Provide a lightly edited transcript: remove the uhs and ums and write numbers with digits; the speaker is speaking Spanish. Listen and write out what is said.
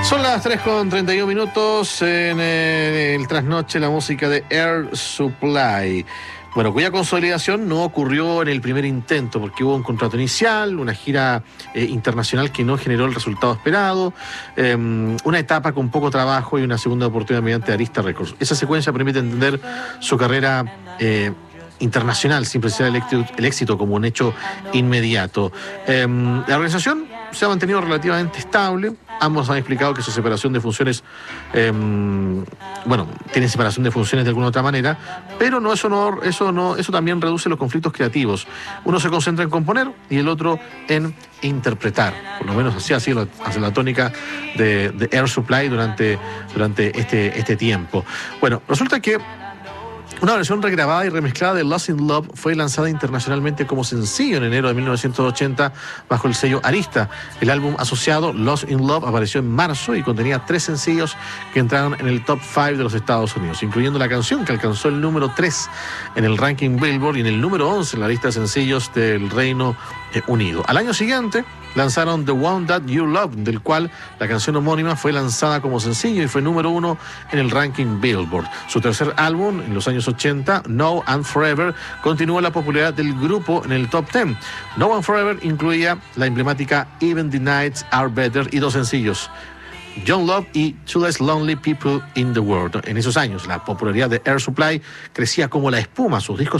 Son las 3:31 en el trasnoche, la música de Air Supply. Bueno, cuya consolidación no ocurrió en el primer intento, porque hubo un contrato inicial, una gira internacional que no generó el resultado esperado, una etapa con poco trabajo y una segunda oportunidad mediante Arista Records. Esa secuencia permite entender su carrera internacional, sin precisar el éxito como un hecho inmediato. La organización se ha mantenido relativamente estable. Ambos han explicado que su separación de funciones, tienen separación de funciones de alguna otra manera, pero eso también reduce los conflictos creativos. Uno se concentra en componer y el otro en interpretar. Por lo menos así ha sido la tónica de Air Supply durante este tiempo. Bueno, resulta que una versión regrabada y remezclada de Lost in Love fue lanzada internacionalmente como sencillo en enero de 1980 bajo el sello Arista. El álbum asociado, Lost in Love, apareció en marzo y contenía 3 sencillos que entraron en el top 5 de los Estados Unidos, incluyendo la canción que alcanzó el número 3 en el ranking Billboard y en el número 11 en la lista de sencillos del Reino Unido. Al año siguiente lanzaron The One That You Love, del cual la canción homónima fue lanzada como sencillo y fue número 1 en el ranking Billboard. Su tercer álbum, en los años 80, Now and Forever, continuó la popularidad del grupo en el top 10. Now and Forever incluía la emblemática Even the Nights Are Better y 2 sencillos, Young Love y Two Less Lonely People in the World. En esos años, la popularidad de Air Supply crecía como la espuma. Sus discos